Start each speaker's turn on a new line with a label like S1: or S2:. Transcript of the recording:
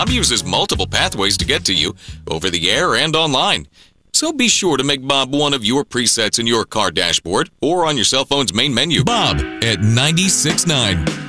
S1: Bob uses multiple pathways to get to you, over the air and online. So be sure to make Bob one of your presets in your car dashboard or on your cell phone's main menu. Bob at 96.9.